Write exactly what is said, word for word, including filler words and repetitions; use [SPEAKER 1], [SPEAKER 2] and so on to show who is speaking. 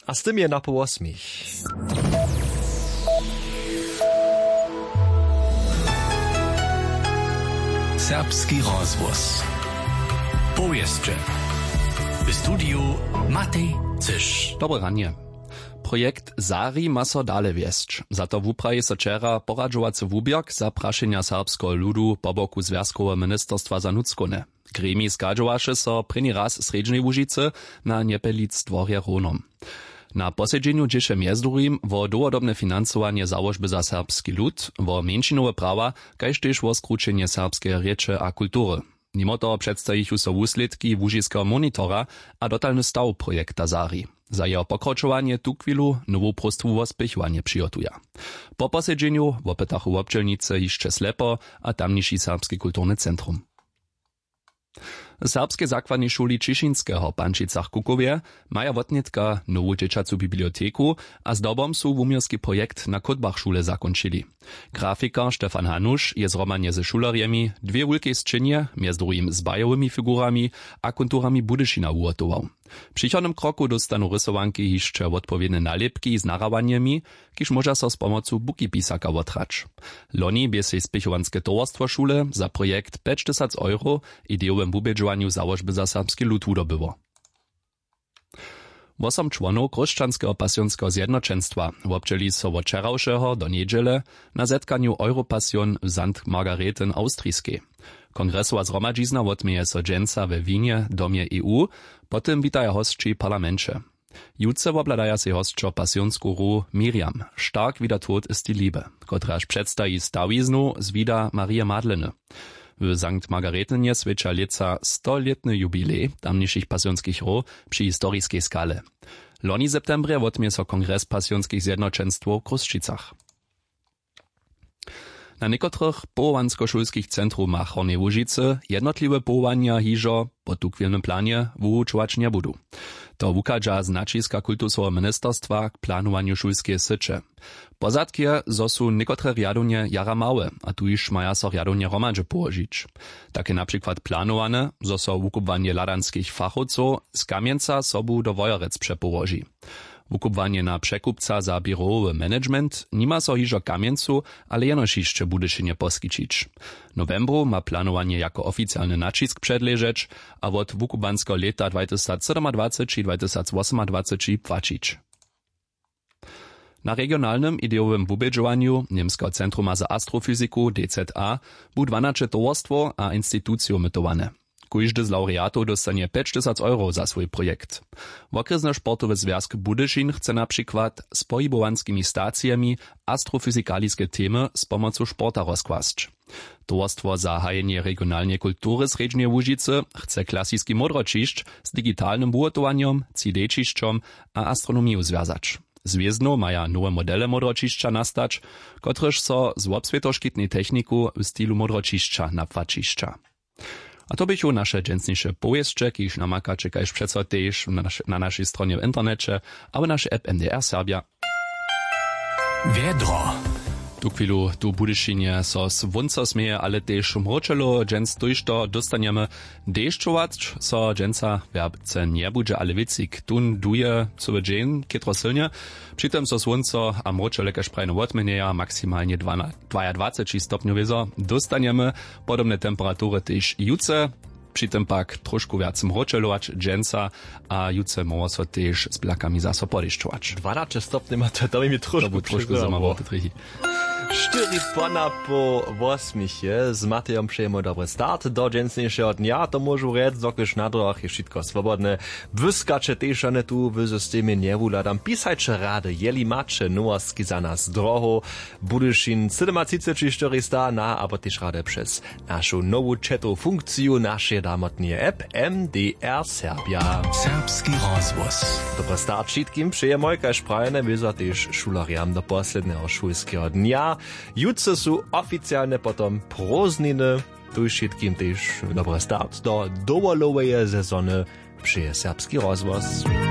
[SPEAKER 1] A z tym je na po osmich.
[SPEAKER 2] Serbski rozwóz. Powieszcze. W studiu Matej Cysz.
[SPEAKER 3] Dobre ranie. Projekt Zari ma so dale wiesć. Za to wupraje so wczera poradžovacy wubjak za prašenja serbskiego ludu po boku Związkowe Ministerstwa za nutskone. Gremi skadžovaše so preni raz sredźnej Łužice na Niepelic dworje Ronom. Na posiedzeniu dziesze mjezdurim wo dowodobne finansowanie założby za serbski lud, wo mniejszynowe prawa, kaž tež wo skručenje serbskie rieče a kultury. Mimo toho przedstawichu so wusledki łužiského monitora a dotalny stav projekta Zari. Za jeho pokročovanie tu chwilu nową prostwu wo spěchovanie přijotuje. Po posiedzeniu wopytachu občelnice jeszcze slepo a tamniejszy serbski kulturny centrum. Serbskie zakładne szuli Čišinského Pančicach Kukowie maja wotnitka nową dzieciacu biblioteku, a z dobom su wumirski projekt na Kotbach szule zakończyli. Grafiker Stefan Hanusz je zromanie ze šulerjemi dwie wielkie sczynie, między drugim z bajowymi figurami a konturami Budyšina ugotował. W przychodnym kroku dostanu rysowanki jeszcze odpowiednie nalepki z narawaniami, kiż może so z pomocą buki pisaka otrać. Loni bie sej spěchovanské towarstwo szule za projekt pięć tysięcy euro ideowym wubedżowaniu założby za serbski lud wudobyło. Osem członów Chrześcijanskiego Pasjonskiego Zjednoczeństwa wobczeli so od wczorajszego do niedziele na zetkaniu Europasjon w Sankt Margareten Austrijskiej. Kongresowa zhromadźizna wotmieje so dżęca we Winie, domie E U, potem witaja hostči parlamencie. Jutce wobladaja se hostčo pasjonsku ru Miriam, stark wie der Tod ist die Liebe, kotraž przedstawi stawiznu z vida Marie Madleny. W Sankt Margaretenie swecza leca sto-letny jubilej tamniejszych pasjonskich ru przy historijskiej skale. Loni septembre wotmie so Kongres Pasjonskich Zjednoczeństwo w Kruščicach. Na niekotrych połowansko-szulskich centrumach Hornej Łužice jednotliwe połowanja hižo po tukwielnym planie wuučować nie budu. To wukadża značiska kultusowego ministerstwa k planowaniu szulskie sycze. Pozadkie zosu niekotre riadonie jara małe, a tu iż maja so riadonie romadże położyć. Takie na przykład planowane, zo so wukupwanie ladanskich fachowców z Kamienca sobu do Wojorec przepołoży. Wukupwanie na przekupca za biurowy management nima so hižo Kamjencu, ale jenož jeszcze Budyšinie poskičić. Novembru ma planowanie jako oficjalny nacisk przedleżeć, a od wukubanskiego leta dwa tysiące siedemnадцать či dwa tysiące osiemnадцать płacić. Na regionalnym ideowym wubedżowaniu Niemskiego Centruma za Astrofizyku D Z A bu dwanaście towarstwo a instytucje mytowane. Kujdy z laureatów dostanie pięć tysięcy euro za swój projekt. Okresny sportowy związek Budyšin chce na przykład z pojibowanskimi stacjami astrofizykaliskie temy z pomocą sporta rozkłast. Towarstwo za hajenie regionalnej kultury Sredźnej Łužice chce klasicki modročišć z digitalnym budowaniem, C D-čišćom a astronomią związać. Zwiezdno maja nowe modele modročišća nastać, kotreż so z obswietoškitnej techniku w stylu modročišća na płačišća. A to bychu nasze dżęsniejsze powieszcze, kiż namakacie kajż przeco też na, nas na naszej stronie w internecie, a w naszej app M D R Serbia.
[SPEAKER 2] Wiedro.
[SPEAKER 3] Tu chwilu tu Budyšinie so s wunco smieje, ale też mročelo dżęs dojšto dostaniemy deszczować, so dżęca werbce nie budże, ale wicik tun duje co dżeń, kietro silnie. Przytem so s wunco a mročele kaž prajno wotmenieja maksymalnie dwadzieścia stopniów wiezo dostaniemy, podobne temperatury też juce. Przytem pak troszkę więcej mročelować dżęca, a juce może so też z blakami zaso podeszczować.
[SPEAKER 1] dwanaście stopni ma to, to mi troszkę
[SPEAKER 3] To by troszkę zamało, to trichi.
[SPEAKER 1] Cztery pana po osmichie z Matejom przejmą dobry start do dżęsniejszego dnia, to może rec, dokiż na drogach jest wszystko swobodne. Wyskacze też one tu w systemie nie wuladam. Pisajcie rady, jeli macie nowości za nas drogo. Budyšin siedemdziesiąt cztery sta na, aber też rady przez naszą nową czatu funkcję naszej damotnie app M D R Serbia.
[SPEAKER 2] Serbski rozwóz.
[SPEAKER 1] Dobry start wszystkim przejmą, każ prajne wyza też szulariam do poslednego szulskiego dnia. Jutce su oficjalne potom prózdniny, tu všetkým też dobry start do dowolowej sezony přeje Serbski rozvoz.